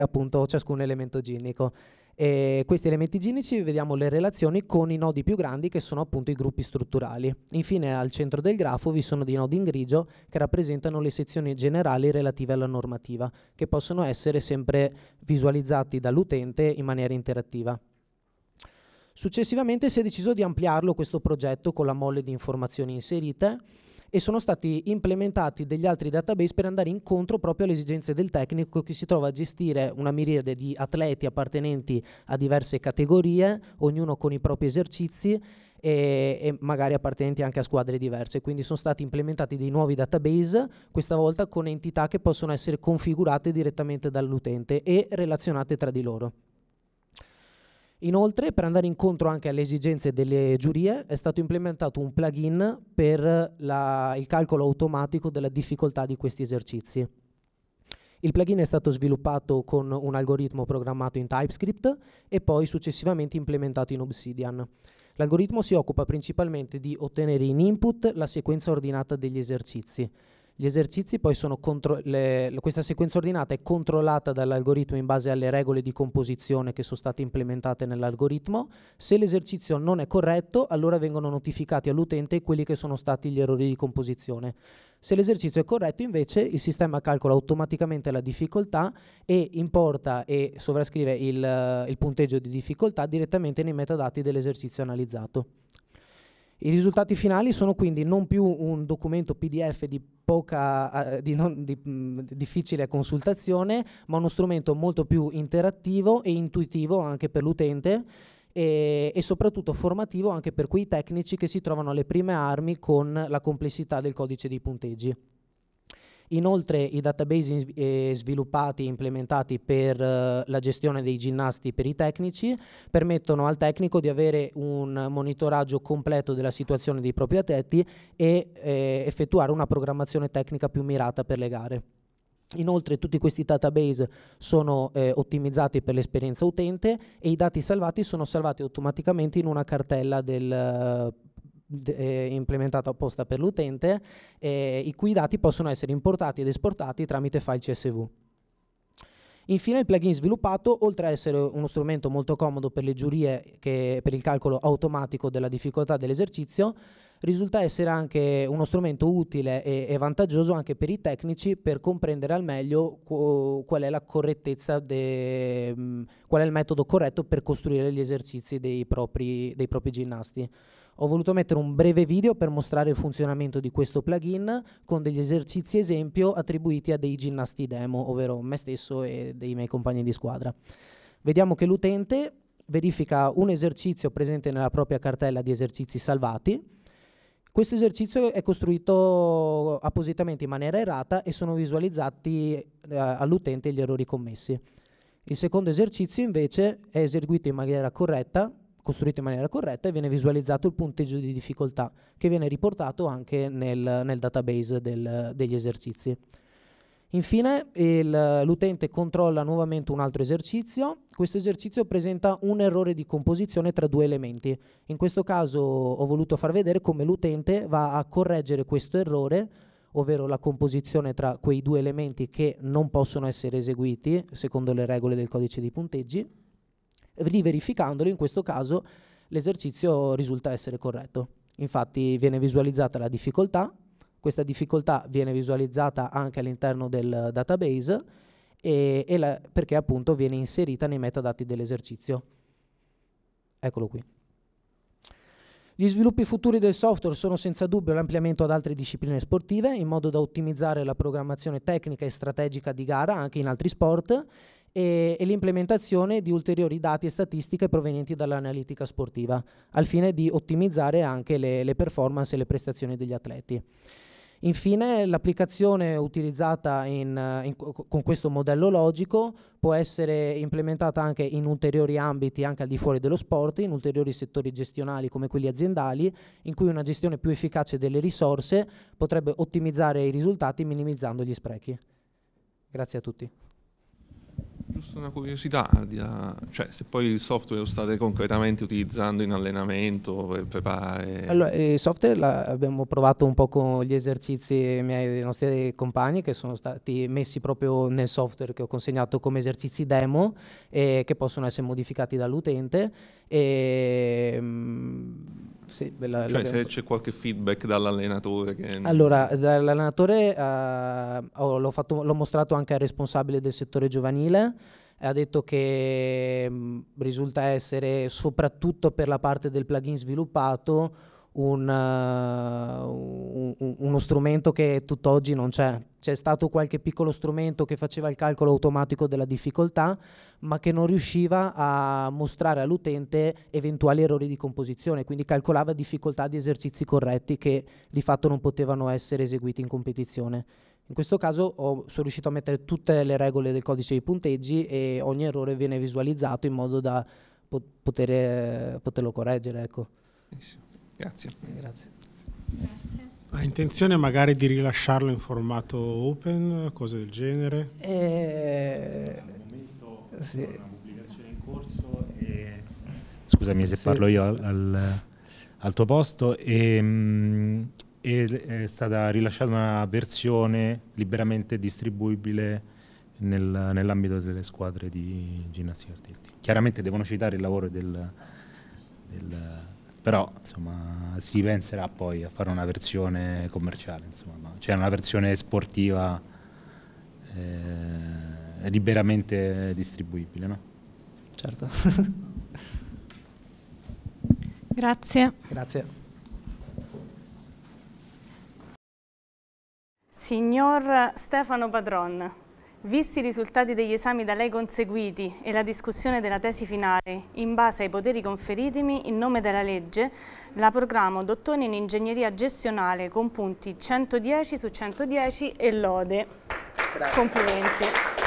appunto ciascun elemento ginnico. E questi elementi ginnici vediamo le relazioni con i nodi più grandi che sono appunto i gruppi strutturali. Infine al centro del grafo vi sono dei nodi in grigio che rappresentano le sezioni generali relative alla normativa, che possono essere sempre visualizzati dall'utente in maniera interattiva. Successivamente si è deciso di ampliarlo questo progetto con la mole di informazioni inserite e sono stati implementati degli altri database per andare incontro proprio alle esigenze del tecnico che si trova a gestire una miriade di atleti appartenenti a diverse categorie, ognuno con i propri esercizi e magari appartenenti anche a squadre diverse. Quindi sono stati implementati dei nuovi database, questa volta con entità che possono essere configurate direttamente dall'utente e relazionate tra di loro. Inoltre, per andare incontro anche alle esigenze delle giurie, è stato implementato un plugin per il calcolo automatico della difficoltà di questi esercizi. Il plugin è stato sviluppato con un algoritmo programmato in TypeScript e poi successivamente implementato in Obsidian. L'algoritmo si occupa principalmente di ottenere in input la sequenza ordinata degli esercizi. Gli esercizi poi sono questa sequenza ordinata è controllata dall'algoritmo in base alle regole di composizione che sono state implementate nell'algoritmo. Se l'esercizio non è corretto, allora vengono notificati all'utente quelli che sono stati gli errori di composizione. Se l'esercizio è corretto, invece, il sistema calcola automaticamente la difficoltà e importa e sovrascrive il punteggio di difficoltà direttamente nei metadati dell'esercizio analizzato. I risultati finali sono quindi non più un documento PDF di difficile consultazione, ma uno strumento molto più interattivo e intuitivo anche per l'utente e soprattutto formativo anche per quei tecnici che si trovano alle prime armi con la complessità del codice dei punteggi. Inoltre i database sviluppati e implementati per la gestione dei ginnasti per i tecnici permettono al tecnico di avere un monitoraggio completo della situazione dei propri atleti e effettuare una programmazione tecnica più mirata per le gare. Inoltre tutti questi database sono ottimizzati per l'esperienza utente e i dati salvati sono salvati automaticamente in una cartella implementata apposta per l'utente, i cui dati possono essere importati ed esportati tramite file CSV. Infine il plugin sviluppato, oltre a essere uno strumento molto comodo per le giurie per il calcolo automatico della difficoltà dell'esercizio, risulta essere anche uno strumento utile e vantaggioso anche per i tecnici per comprendere al meglio qual è la correttezza, qual è il metodo corretto per costruire gli esercizi dei propri ginnasti. Ho voluto mettere un breve video per mostrare il funzionamento di questo plugin con degli esercizi esempio attribuiti a dei ginnasti demo, ovvero me stesso e dei miei compagni di squadra. Vediamo che l'utente verifica un esercizio presente nella propria cartella di esercizi salvati. Questo esercizio è costruito appositamente in maniera errata e sono visualizzati all'utente gli errori commessi. Il secondo esercizio invece è eseguito in maniera corretta, costruito in maniera corretta e viene visualizzato il punteggio di difficoltà che viene riportato anche nel database degli esercizi. Infine l'utente controlla nuovamente un altro esercizio. Questo esercizio presenta un errore di composizione tra due elementi. In questo caso ho voluto far vedere come l'utente va a correggere questo errore, ovvero la composizione tra quei due elementi che non possono essere eseguiti secondo le regole del codice dei punteggi. Riverificandolo, in questo caso l'esercizio risulta essere corretto. Infatti viene visualizzata la difficoltà, questa difficoltà viene visualizzata anche all'interno del database perché appunto viene inserita nei metadati dell'esercizio. Eccolo qui. Gli sviluppi futuri del software sono senza dubbio l'ampliamento ad altre discipline sportive in modo da ottimizzare la programmazione tecnica e strategica di gara anche in altri sport e l'implementazione di ulteriori dati e statistiche provenienti dall'analitica sportiva, al fine di ottimizzare anche le performance e le prestazioni degli atleti. Infine, l'applicazione utilizzata con questo modello logico può essere implementata anche in ulteriori ambiti, anche al di fuori dello sport, in ulteriori settori gestionali come quelli aziendali, in cui una gestione più efficace delle risorse potrebbe ottimizzare i risultati minimizzando gli sprechi. Grazie a tutti. Giusto. Una curiosità, cioè se poi il software lo state concretamente utilizzando in allenamento per preparare... Allora, il software abbiamo provato un po' con gli esercizi dei nostri compagni, che sono stati messi proprio nel software che ho consegnato come esercizi demo e che possono essere modificati dall'utente. Sì, se c'è qualche feedback dall'allenatore Allora, dall'allenatore l'ho mostrato anche al responsabile del settore giovanile, ha detto che risulta essere, soprattutto per la parte del plugin sviluppato, uno strumento che tutt'oggi non c'è. C'è stato qualche piccolo strumento che faceva il calcolo automatico della difficoltà, ma che non riusciva a mostrare all'utente eventuali errori di composizione, quindi calcolava difficoltà di esercizi corretti che di fatto non potevano essere eseguiti in competizione. In questo caso sono riuscito a mettere tutte le regole del codice dei punteggi e ogni errore viene visualizzato in modo da poterlo correggere. Ecco. Grazie. Grazie. Ha intenzione magari di rilasciarlo in formato open, cose del genere? Al momento sì. Una pubblicazione in corso e... Scusami se parlo io al tuo posto e è stata rilasciata una versione liberamente distribuibile nell'ambito delle squadre di ginnastica artistica. Chiaramente devono citare il lavoro però insomma si penserà poi a fare una versione commerciale, insomma, cioè una versione sportiva liberamente distribuibile, no? Certo. Grazie. Grazie. Signor Stefano Padron, visti i risultati degli esami da lei conseguiti e la discussione della tesi finale, in base ai poteri conferitimi in nome della legge, la proclamo dottore in ingegneria gestionale con punti 110 su 110 e lode. Grazie. Complimenti.